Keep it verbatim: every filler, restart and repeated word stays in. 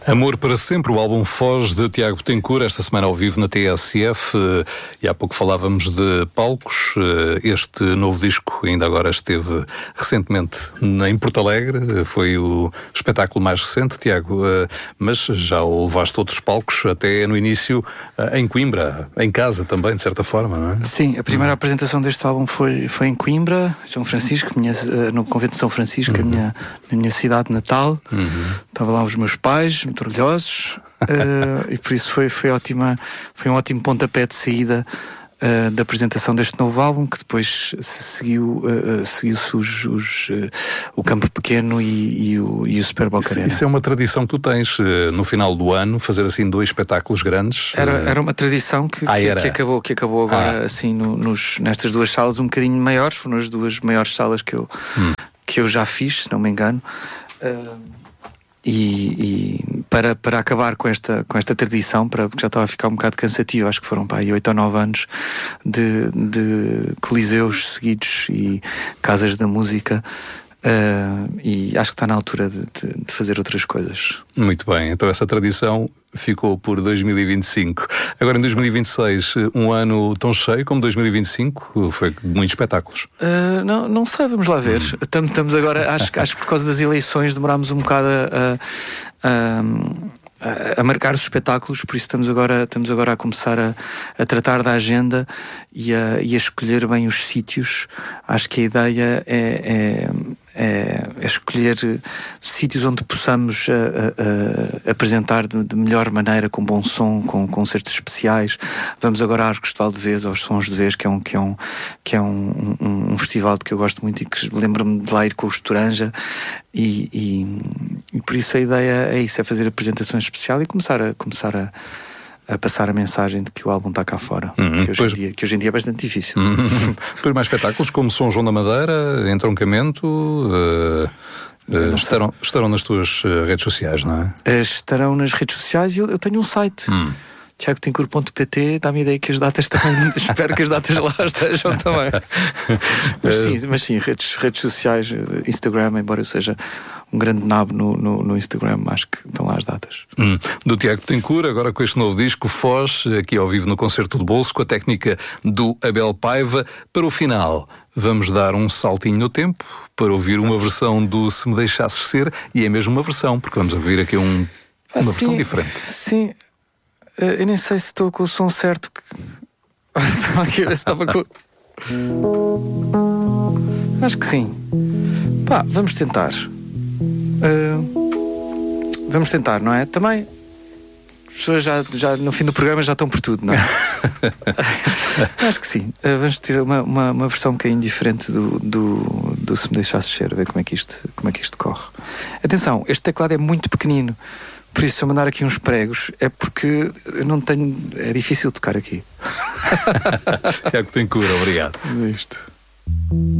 Amor para Sempre, o álbum Foz de Tiago Betancourt, esta semana ao vivo na T S F, e há pouco falávamos de palcos. Este novo disco ainda agora esteve recentemente em Porto Alegre, foi o espetáculo mais recente, Tiago, mas já o levaste a outros palcos, até no início em Coimbra, em casa também, de certa forma, não é? Sim, a primeira uhum. apresentação deste álbum foi, foi em Coimbra, São Francisco, minha, no convento de São Francisco, uhum. a minha, na minha cidade natal. Uhum. Estava lá os meus pais, muito orgulhosos, uh, e por isso foi, foi, ótima, foi um ótimo pontapé de saída uh, da apresentação deste novo álbum, que depois se seguiu, uh, seguiu-se os, os, uh, o Campo Pequeno e, e, o, e o Super Boca Arena. Isso é uma tradição que tu tens, uh, no final do ano, fazer assim dois espetáculos grandes? Era, era uma tradição que, ah, que, era. que, acabou, que acabou agora, ah. assim, no, nos, nestas duas salas um bocadinho maiores, foram as duas maiores salas que eu, hum. que eu já fiz, se não me engano. Uh, E, e para, para acabar com esta, com esta tradição, para, porque já estava a ficar um bocado cansativo, acho que foram pá, oito ou nove anos de, de coliseus seguidos e casas da música, uh, e acho que está na altura de, de, de fazer outras coisas. Muito bem, então essa tradição ficou por dois mil e vinte e cinco. Agora em dois mil e vinte e seis, um ano tão cheio como dois mil e vinte e cinco, foi muitos espetáculos. Uh, não, não sei, vamos lá ver. Hum. Estamos, estamos agora, acho, acho que por causa das eleições demorámos um bocado a, a, a marcar os espetáculos, por isso estamos agora, estamos agora a começar a, a tratar da agenda e a, e a escolher bem os sítios. Acho que a ideia é, é É, é escolher sítios onde possamos uh, uh, uh, apresentar de, de melhor maneira, com bom som, com concertos especiais. Vamos agora a Arcos de Valdevez, aos Sons de Vez, que é um, que é um, que é um, um, um festival de que eu gosto muito e que lembro-me de lá ir com o Estoranja, e, e, e por isso a ideia é isso, é fazer apresentações especiais e começar a, começar a a passar a mensagem de que o álbum está cá fora, uhum, que, hoje pois... em dia, que hoje em dia é bastante difícil. Uhum. Depois mais espetáculos como São João da Madeira, Entroncamento, uh, uh, estarão, estarão nas tuas uh, redes sociais, não é? Estarão nas redes sociais e eu, eu tenho um site, hum. tiago betancourt ponto pt, dá-me a ideia que as datas também, espero que as datas lá estejam também. Mas sim, mas sim redes, redes sociais, Instagram, embora eu seja um grande nabo no, no, no Instagram, acho que estão lá as datas. Hum. Do Tiago Betancourt, agora com este novo disco, Foz, aqui ao vivo no Concerto do Bolso, com a técnica do Abel Paiva. Para o final, vamos dar um saltinho no tempo para ouvir uma versão do Se Me Deixasses Ser, e é mesmo uma versão, porque vamos ouvir aqui um, ah, uma sim, versão diferente. Sim, eu nem sei se estou com o som certo. Estava aqui a ver se estava com... Acho que sim. Pá, vamos tentar. Uh, vamos tentar, não é? Também as pessoas já, já no fim do programa já estão por tudo, não é? Acho que sim. Uh, vamos ter uma, uma, uma versão um bocadinho diferente do, do, do Se Me Deixasses Ser, a ver como é, que isto, como é que isto corre. Atenção, este teclado é muito pequenino, por isso se eu mandar aqui uns pregos é porque eu não tenho, é difícil tocar aqui. Tiago Betancourt, obrigado. Isto.